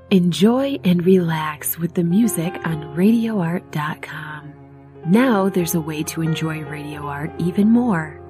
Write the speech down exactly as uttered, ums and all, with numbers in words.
Enjoy and relax with the music on radio art dot com. Now there's a way to enjoy Radio Art even more.